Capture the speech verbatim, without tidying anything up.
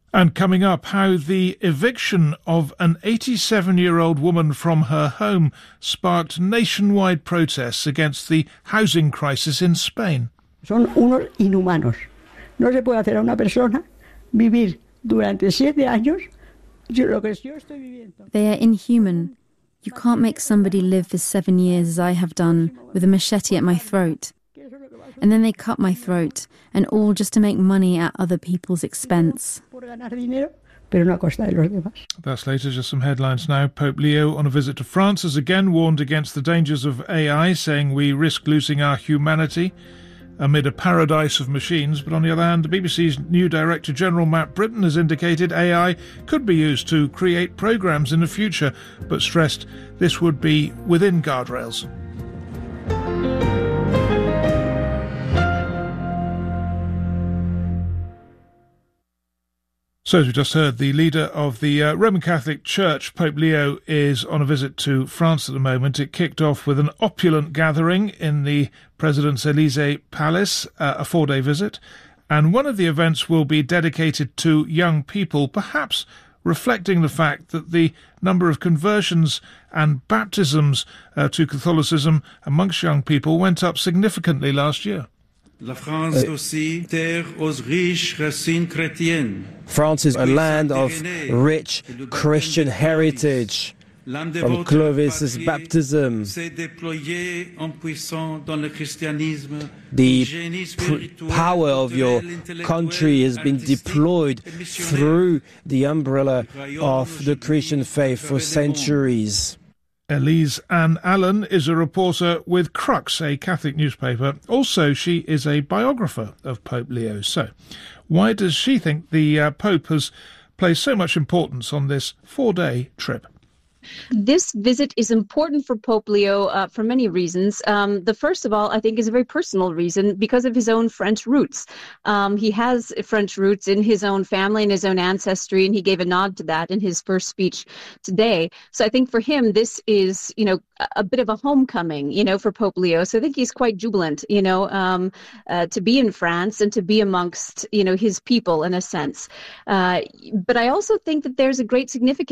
And coming up, how the eviction of an eighty-seven-year-old woman from her home sparked nationwide protests against the housing crisis in Spain. Son unos inhumanos. No se puede hacer a una persona vivir durante siete años. They are inhuman. You can't make somebody live for seven years as I have done, with a machete at my throat. And then they cut my throat, and all just to make money at other people's expense. That's later, just some headlines now. Pope Leo on a visit to France has again warned against the dangers of A I, saying we risk losing our humanity amid a paradise of machines. But on the other hand, the B B C's new Director General Matt Britton has indicated A I could be used to create programmes in the future, but stressed this would be within guardrails. So, as we just heard, the leader of the uh, Roman Catholic Church, Pope Leo, is on a visit to France at the moment. It kicked off with an opulent gathering in the President's Elysee Palace, uh, a four-day visit. And one of the events will be dedicated to young people, perhaps reflecting the fact that the number of conversions and baptisms uh, to Catholicism amongst young people went up significantly last year. La France aussi, terre aux riches racines chrétiennes. France is a land of rich Christian heritage. From Clovis's baptism, the pr- power of your country has been deployed through the umbrella of the Christian faith for centuries. Elise Ann Allen is a reporter with Crux, a Catholic newspaper. Also, she is a biographer of Pope Leo. So, why does she think the uh, Pope has placed so much importance on this four-day trip? This visit is important for Pope Leo uh, for many reasons. Um, the first of all, I think, is a very personal reason because of his own French roots. Um, he has French roots in his own family and his own ancestry, and he gave a nod to that in his first speech today. So I think for him, this is, you know, a bit of a homecoming, you know, for Pope Leo. So I think he's quite jubilant, you know, um, uh, to be in France and to be amongst, you know, his people in a sense. Uh, but I also think that there's a great significance